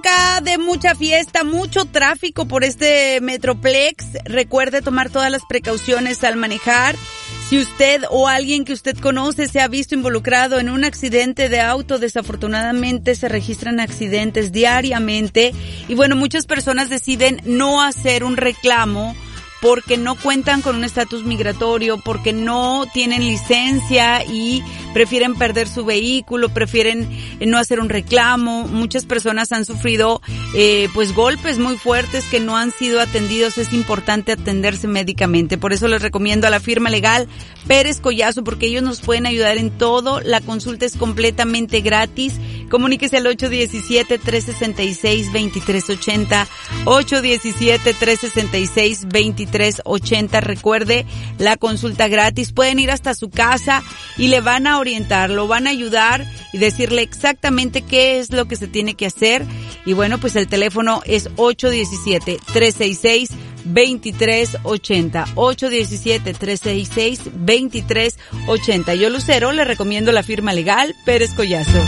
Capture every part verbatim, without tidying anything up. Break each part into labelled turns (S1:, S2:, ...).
S1: época de mucha fiesta, mucho tráfico por este Metroplex. Recuerde tomar todas las precauciones al manejar. Si usted o alguien que usted conoce se ha visto involucrado en un accidente de auto, desafortunadamente se registran accidentes diariamente. Y bueno, muchas personas deciden no hacer un reclamo porque no cuentan con un estatus migratorio, porque no tienen licencia y prefieren perder su vehículo, prefieren no hacer un reclamo. Muchas personas han sufrido eh, pues golpes muy fuertes que no han sido atendidos. Es importante atenderse médicamente. Por eso les recomiendo a la firma legal Pérez Collazo, porque ellos nos pueden ayudar en todo. La consulta es completamente gratis. Comuníquese al ocho uno siete, tres seis seis, dos tres ocho cero, ocho uno siete, tres seis seis, dos tres ocho cero. Recuerde, la consulta gratis. Pueden ir hasta su casa y le van a orientar, lo van a ayudar y decirle exactamente qué es lo que se tiene que hacer. Y bueno, pues el teléfono es ocho uno siete, tres seis seis, dos tres ocho cero, ocho uno siete, tres seis seis, dos tres ocho cero. Yo, Lucero, le recomiendo la firma legal Pérez Collazo.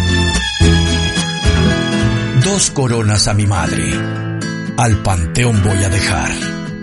S2: Dos coronas a mi madre, al panteón voy a dejar.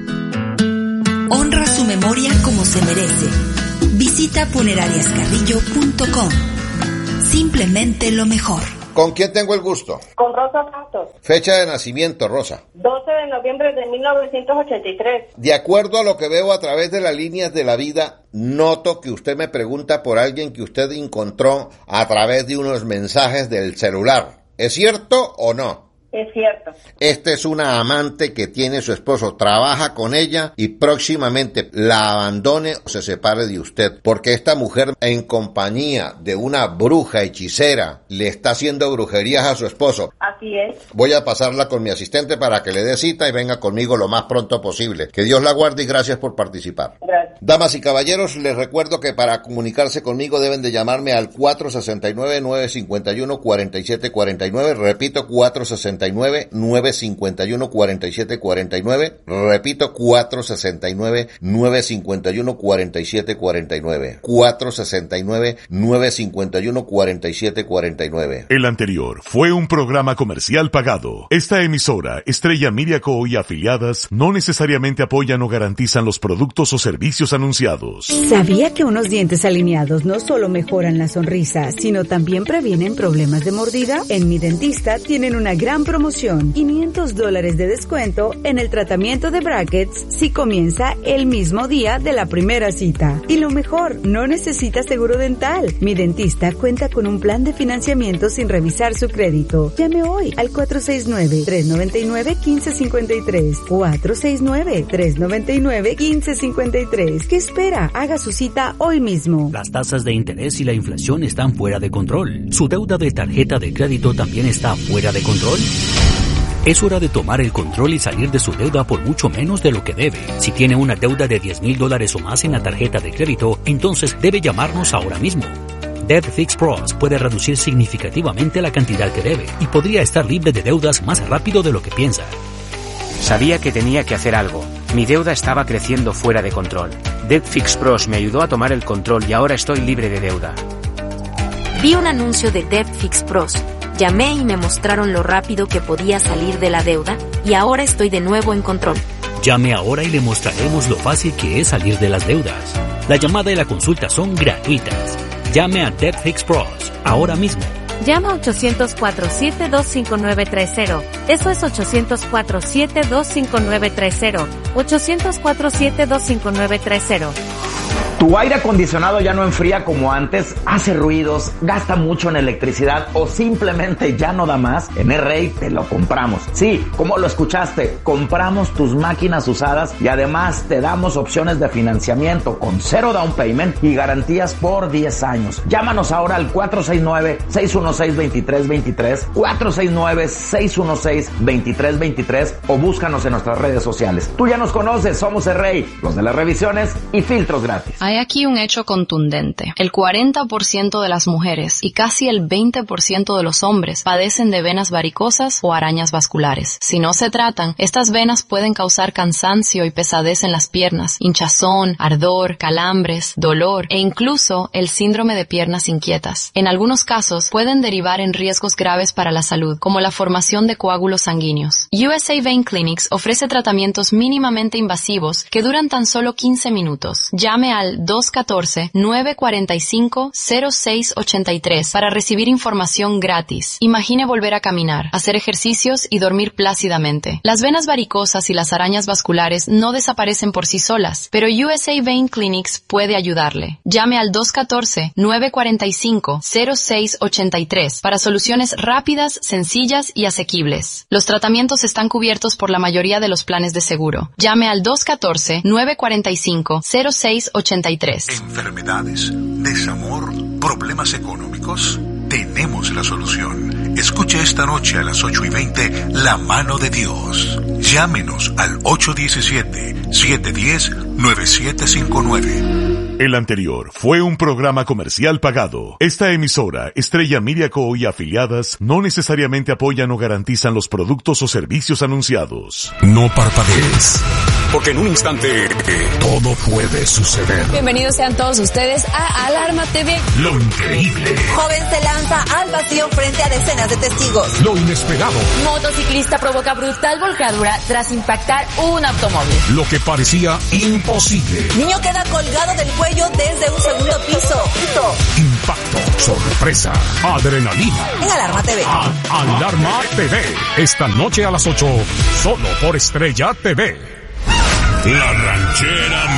S3: Honra su memoria como se merece. Visita funerarias carrillo punto com. Simplemente lo mejor.
S4: ¿Con quién tengo el gusto?
S5: Con Rosa Santos.
S4: Fecha de nacimiento, Rosa.
S5: doce de noviembre de mil novecientos ochenta y tres.
S4: De acuerdo a lo que veo a través de las líneas de la vida, noto que usted me pregunta por alguien que usted encontró a través de unos mensajes del celular. ¿Es cierto o no?
S5: Es cierto.
S4: Esta es una amante que tiene su esposo, trabaja con ella y próximamente la abandone o se separe de usted, porque esta mujer, en compañía de una bruja hechicera, le está haciendo brujerías a su esposo.
S5: Así es.
S4: Voy a pasarla con mi asistente para que le dé cita y venga conmigo lo más pronto posible. Que Dios la guarde y gracias por participar.
S5: Gracias.
S4: Damas y caballeros, les recuerdo que para comunicarse conmigo deben de llamarme al cuatro seis nueve, nueve cinco uno, cuatro siete cuatro nueve. Repito, cuatro seis nueve, nueve cinco uno, cuatro siete cuatro nueve. Repito, cuatro seis nueve, nueve cinco uno, cuatro siete cuatro nueve. cuatro seis nueve, nueve cinco uno, cuatro siete cuatro nueve.
S6: El anterior fue un programa comercial pagado. Esta emisora, Estrella Media Co. y afiliadas, no necesariamente apoyan o garantizan los productos o servicios anunciados.
S1: ¿Sabía que unos dientes alineados no solo mejoran la sonrisa, sino también previenen problemas de mordida? En Mi Dentista tienen una gran promoción, quinientos dólares de descuento en el tratamiento de brackets si comienza el mismo día de la primera cita. Y lo mejor, no necesita seguro dental. Mi Dentista cuenta con un plan de financiamiento sin revisar su crédito. Llame hoy al cuatro seis nueve, tres nueve nueve, uno cinco cinco tres, cuatro seis nueve, tres nueve nueve, uno cinco cinco tres. ¿Qué espera? Haga su cita hoy mismo.
S7: Las tasas de interés y la inflación están fuera de control. ¿Su deuda de tarjeta de crédito también está fuera de control? Es hora de tomar el control y salir de su deuda por mucho menos de lo que debe. Si tiene una deuda de diez mil dólares o más en la tarjeta de crédito, entonces debe llamarnos ahora mismo. Debt Fix Pros puede reducir significativamente la cantidad que debe y podría estar libre de deudas más rápido de lo que piensa.
S8: Sabía que tenía que hacer algo. Mi deuda estaba creciendo fuera de control. Debt Fix Pros me ayudó a tomar el control y ahora estoy libre de deuda.
S9: Vi un anuncio de Debt Fix Pros. Llamé y me mostraron lo rápido que podía salir de la deuda y ahora estoy de nuevo en control.
S7: Llame ahora y le mostraremos lo fácil que es salir de las deudas. La llamada y la consulta son gratuitas. Llame a Debt Fix Pros ahora mismo.
S10: Llama a ochocientos cuatro, siete dos cinco nueve tres cero. Eso es ochocientos cuatro, siete dos cinco nueve tres cero. ochocientos cuatro, siete dos cinco nueve tres cero.
S11: ¿Tu aire acondicionado ya no enfría como antes? ¿Hace ruidos? ¿Gasta mucho en electricidad? ¿O simplemente ya no da más? En R A te lo compramos. Sí, como lo escuchaste, compramos tus máquinas usadas y además te damos opciones de financiamiento con cero down payment y garantías por diez años. Llámanos ahora al cuatro seis nueve, seis uno seis, dos tres dos tres, cuatro seis nueve, seis uno seis, dos tres dos tres o búscanos en nuestras redes sociales. Tú ya nos conoces, somos R A, los de las revisiones y filtros gratis.
S12: Hay aquí un hecho contundente. El cuarenta por ciento de las mujeres y casi el veinte por ciento de los hombres padecen de venas varicosas o arañas vasculares. Si no se tratan, estas venas pueden causar cansancio y pesadez en las piernas, hinchazón, ardor, calambres, dolor e incluso el síndrome de piernas inquietas. En algunos casos pueden derivar en riesgos graves para la salud, como la formación de coágulos sanguíneos. U S A Vein Clinics ofrece tratamientos mínimamente invasivos que duran tan solo quince minutos. Llame al dos uno cuatro, nueve cuatro cinco, cero seis ocho tres para recibir información gratis. Imagine volver a caminar, hacer ejercicios y dormir plácidamente. Las venas varicosas y las arañas vasculares no desaparecen por sí solas, pero U S A Vein Clinics puede ayudarle. Llame al dos uno cuatro, nueve cuatro cinco, cero seis ocho tres para soluciones rápidas, sencillas y asequibles. Los tratamientos están cubiertos por la mayoría de los planes de seguro. Llame al dos uno cuatro, nueve cuatro cinco, cero seis ocho tres.
S13: Enfermedades, desamor, problemas económicos. Tenemos la solución. Escuche esta noche a las ocho y veinte La Mano de Dios. Llámenos al ocho uno siete, siete uno cero, nueve siete cinco nueve.
S6: El anterior fue un programa comercial pagado. Esta emisora, Estrella Miriaco y afiliadas, no necesariamente apoyan o garantizan los productos o servicios anunciados.
S2: No parpadees, porque en un instante todo puede suceder.
S14: Bienvenidos sean todos ustedes a Alarma T V.
S2: Lo increíble.
S15: Joven se lanza al vacío frente a decenas de testigos.
S2: Lo inesperado.
S14: Motociclista provoca brutal volcadura tras impactar un automóvil.
S2: Lo que parecía imposible.
S15: Niño queda colgado del cuello desde un segundo piso.
S2: Impacto, sorpresa, adrenalina.
S15: En Alarma T V.
S2: A Alarma T V. Esta noche a las ocho, solo por Estrella T V.
S16: La Ranchera